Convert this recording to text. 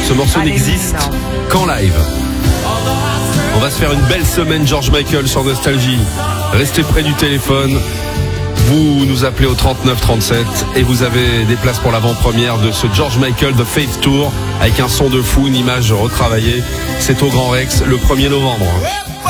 Ce morceau n'existe qu'en live. On va se faire une belle semaine George Michael sur Nostalgie. Restez près du téléphone. Vous nous appelez au 39 37 et vous avez des places pour l'avant-première de ce George Michael The Faith Tour avec un son de fou, une image retravaillée. C'est au Grand Rex le 1er novembre.